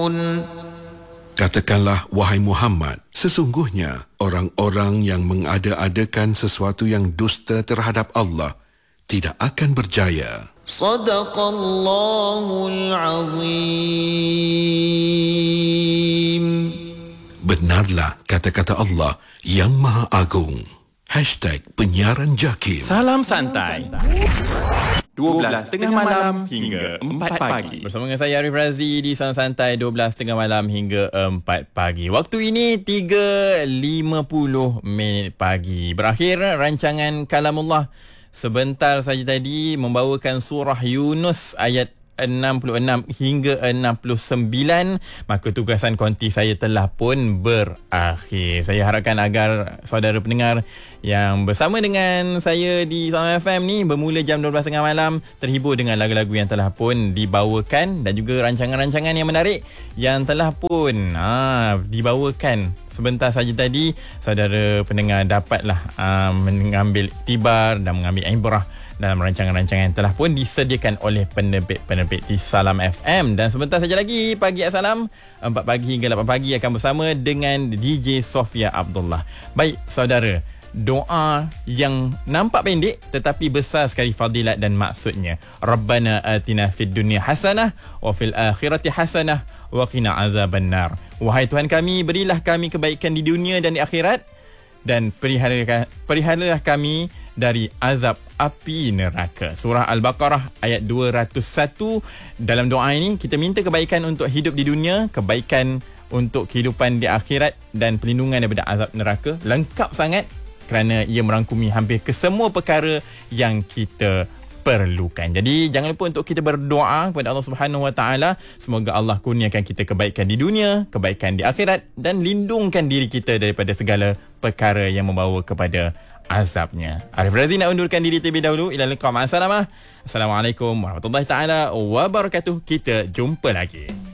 Katakanlah, wahai Muhammad, sesungguhnya orang-orang yang mengada-adakan sesuatu yang dusta terhadap Allah tidak akan berjaya. Sadaqallahul Azim. Benarlah kata-kata Allah yang Maha Agung. #penyiaran Jakim. Salam santai. 12 tengah malam hingga 4 pagi. Bersama dengan saya Arif Razi di Salam Santai 12 tengah malam hingga 4 pagi. Waktu ini 3.50 minit pagi. Berakhir rancangan Kalamullah. Sebentar saja tadi membawakan surah Yunus ayat 66 hingga 69. Maka tugasan konti saya telah pun berakhir. Saya harapkan agar saudara pendengar yang bersama dengan saya di Salam FM ni bermula jam 12.30 malam terhibur dengan lagu-lagu yang telah pun dibawakan dan juga rancangan-rancangan yang menarik yang telah pun dibawakan. Sebentar saja tadi saudara pendengar dapatlah mengambil iktibar dan mengambil ibrah dalam rancangan-rancangan yang telah pun disediakan oleh penerbit-penerbit di Salam FM. Dan sebentar saja lagi pagi Assalam 4 pagi hingga 8 pagi akan bersama dengan DJ Sofia Abdullah. Baik saudara, doa yang nampak pendek tetapi besar sekali fadilat dan maksudnya. Rabbana atina fid dunya hasanah wa fil akhirati hasanah wa qina azabannar. Wahai Tuhan kami, berilah kami kebaikan di dunia dan di akhirat dan perihalalah kami dari azab api neraka. Surah Al-Baqarah ayat 201. Dalam doa ini kita minta kebaikan untuk hidup di dunia, kebaikan untuk kehidupan di akhirat dan perlindungan daripada azab neraka. Lengkap sangat kerana ia merangkumi hampir kesemua perkara yang kita perlukan. Jadi jangan lupa untuk kita berdoa kepada Allah Subhanahu Wa Taala, semoga Allah kurniakan kita kebaikan di dunia, kebaikan di akhirat dan lindungkan diri kita daripada segala perkara yang membawa kepada azabnya. Arif Razi nak undurkan diri terlebih dahulu. Ila liqa ma'assalamah. Assalamualaikum warahmatullahi taala wabarakatuh. Kita jumpa lagi.